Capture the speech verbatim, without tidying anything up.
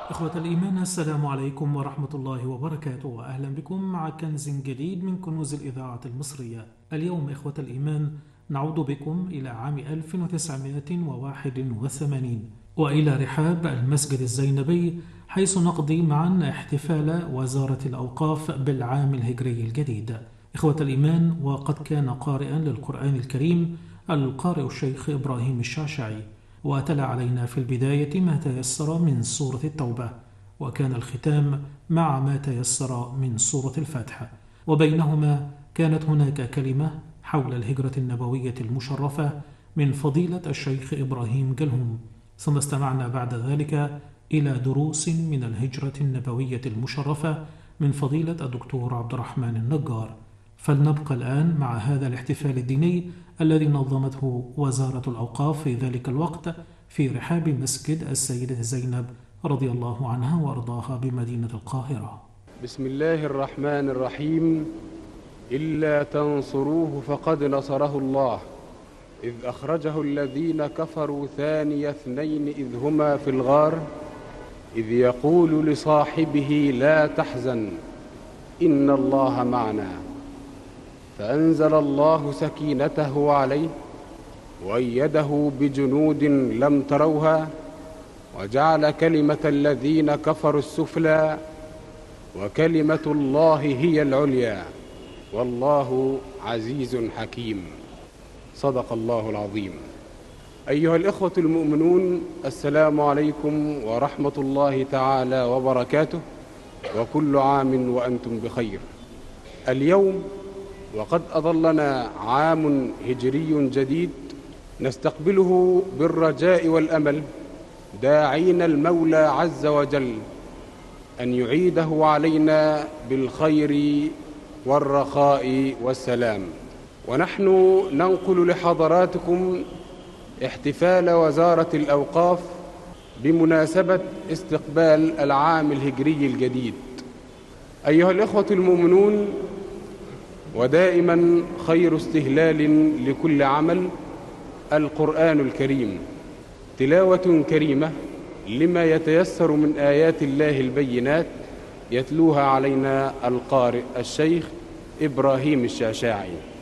إخوة الإيمان، السلام عليكم ورحمة الله وبركاته، وأهلا بكم مع كنز جديد من كنوز الإذاعة المصرية. اليوم إخوة الإيمان نعود بكم إلى عام ألف وتسعمائة وواحد وثمانين وإلى رحاب المسجد الزينبي، حيث نقضي معا احتفال وزارة الأوقاف بالعام الهجري الجديد. إخوة الإيمان، وقد كان قارئا للقرآن الكريم القارئ الشيخ إبراهيم الشعشعي، وتلا علينا في البداية ما تيسر من سورة التوبة، وكان الختام مع ما تيسر من سورة الفاتحة، وبينهما كانت هناك كلمة حول الهجرة النبوية المشرفة من فضيلة الشيخ إبراهيم جلهم. ثم استمعنا بعد ذلك إلى دروس من الهجرة النبوية المشرفة من فضيلة الدكتور عبد الرحمن النجار. فلنبقى الآن مع هذا الاحتفال الديني الذي نظمته وزارة الأوقاف في ذلك الوقت في رحاب مسجد السيدة زينب رضي الله عنها وأرضاها بمدينة القاهرة. بسم الله الرحمن الرحيم. إلا تنصروه فقد نصره الله إذ أخرجه الذين كفروا ثاني اثنين إذ هما في الغار إذ يقول لصاحبه لا تحزن إن الله معنا فأنزل الله سكينته عليه وأيده بجنود لم تروها وجعل كلمة الذين كفروا السفلى وكلمة الله هي العليا والله عزيز حكيم. صدق الله العظيم. أيها الإخوة المؤمنون، السلام عليكم ورحمة الله تعالى وبركاته، وكل عام وأنتم بخير. اليوم وقد أظلنا عام هجري جديد نستقبله بالرجاء والأمل، داعين المولى عز وجل أن يعيده علينا بالخير والرخاء والسلام. ونحن ننقل لحضراتكم احتفال وزارة الأوقاف بمناسبة استقبال العام الهجري الجديد. أيها الإخوة المؤمنون، ودائما خير استهلال لكل عمل القرآن الكريم، تلاوة كريمة لما يتيسر من آيات الله البينات يتلوها علينا القارئ الشيخ إبراهيم الشعشاعي.